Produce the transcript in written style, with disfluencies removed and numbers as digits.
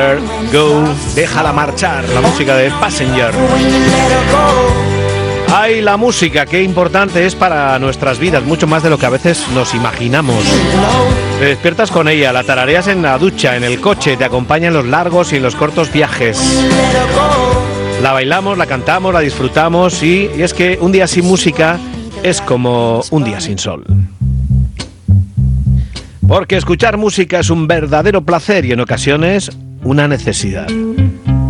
Go, déjala marchar, la música de Passenger. Ay, la música, qué importante es para nuestras vidas, mucho más de lo que a veces nos imaginamos. Te despiertas con ella, la tarareas en la ducha, en el coche, te acompaña en los largos y en los cortos viajes. La bailamos, la cantamos, la disfrutamos y es que un día sin música es como un día sin sol. Porque escuchar música es un verdadero placer y en ocasiones una necesidad.